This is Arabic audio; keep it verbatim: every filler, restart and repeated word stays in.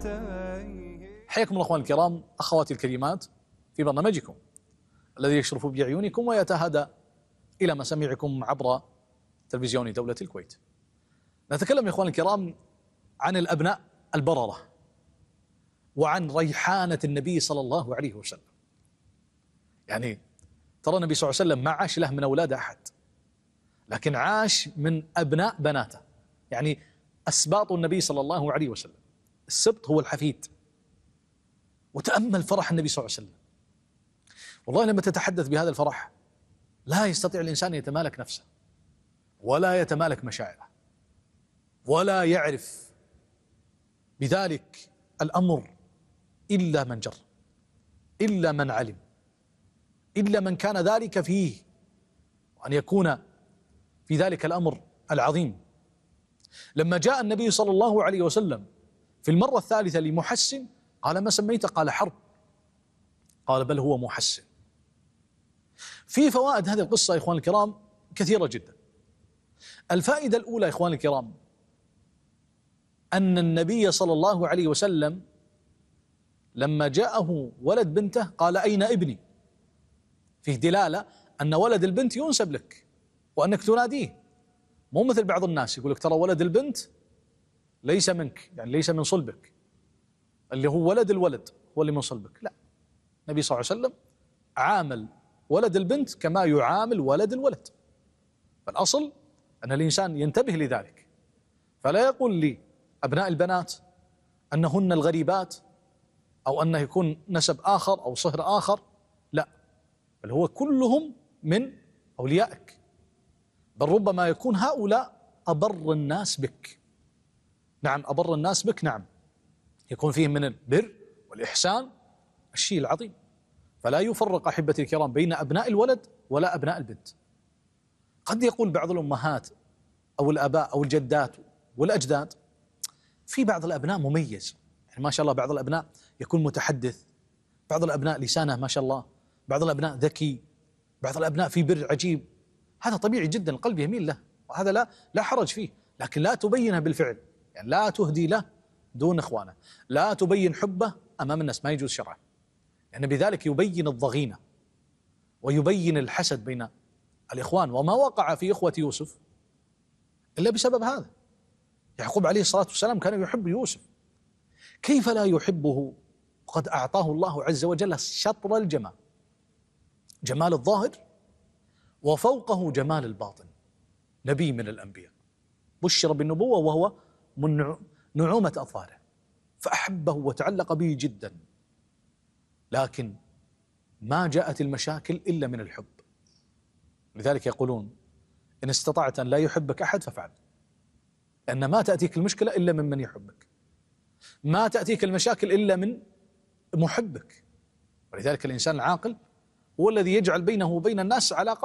حياكم الله اخواني الكرام، اخواتي الكريمات، في برنامجكم الذي يشرف باعينكم ويتهادى الى مسامعكم عبر تلفزيون دولة الكويت. نتكلم يا اخواني الكرام عن الابناء البررة وعن ريحانة النبي صلى الله عليه وسلم. يعني ترى النبي صلى الله عليه وسلم ما عاش له من اولاد احد، لكن عاش من ابناء بناته، يعني اسباط النبي صلى الله عليه وسلم. السبط هو الحفيد. وتأمل فرح النبي صلى الله عليه وسلم، والله لما تتحدث بهذا الفرح لا يستطيع الإنسان يتمالك نفسه ولا يتمالك مشاعره ولا يعرف بذلك الأمر إلا من جر، إلا من علم، إلا من كان ذلك فيه، وأن يكون في ذلك الأمر العظيم. لما جاء النبي صلى الله عليه وسلم في المرة الثالثة لمحسن قال: ما سميته؟ قال: حرب. قال: بل هو محسن. في فوائد هذه القصة يا إخواني الكرام كثيرة جدا. الفائدة الأولى يا إخواني الكرام أن النبي صلى الله عليه وسلم لما جاءه ولد بنته قال: أين ابني؟ فيه دلالة أن ولد البنت ينسب لك وأنك تناديه، مو مثل بعض الناس يقول لك ترى ولد البنت ليس منك، يعني ليس من صلبك، اللي هو ولد الولد هو اللي من صلبك. لا، النبي صلى الله عليه وسلم عامل ولد البنت كما يعامل ولد الولد. فالأصل أن الإنسان ينتبه لذلك، فلا يقول لي أبناء البنات أنهن الغريبات أو أنه يكون نسب آخر أو صهر آخر، لا، بل هو كلهم من أوليائك، بل ربما يكون هؤلاء أبر الناس بك. نعم، أبر الناس بك، نعم، يكون فيهم من البر والإحسان الشيء العظيم. فلا يفرق أحبتي الكرام بين أبناء الولد ولا أبناء البنت. قد يقول بعض الأمهات أو الآباء أو الجدات والأجداد: في بعض الأبناء مميز، يعني ما شاء الله بعض الأبناء يكون متحدث، بعض الأبناء لسانه ما شاء الله، بعض الأبناء ذكي، بعض الأبناء في بر عجيب. هذا طبيعي جدا، القلب يميل له، وهذا لا لا حرج فيه، لكن لا تبينه بالفعل، يعني لا تهدي له دون إخوانه، لا تبين حبه أمام الناس، ما يجوز شرعا، لأن يعني بذلك يبين الضغينة ويبين الحسد بين الإخوان. وما وقع في إخوة يوسف إلا بسبب هذا. يعقوب عليه الصلاة والسلام كان يحب يوسف، كيف لا يحبه وقد أعطاه الله عز وجل شطر الجمال، جمال الظاهر وفوقه جمال الباطن. نبي من الأنبياء بشر بالنبوة وهو من نعومة أظفاره، فأحبه وتعلق به جدا، لكن ما جاءت المشاكل إلا من الحب. لذلك يقولون: إن استطعت أن لا يحبك أحد فافعل، لأن ما تأتيك المشكلة إلا من من يحبك، ما تأتيك المشاكل إلا من محبك. ولذلك الإنسان العاقل هو الذي يجعل بينه وبين الناس علاقة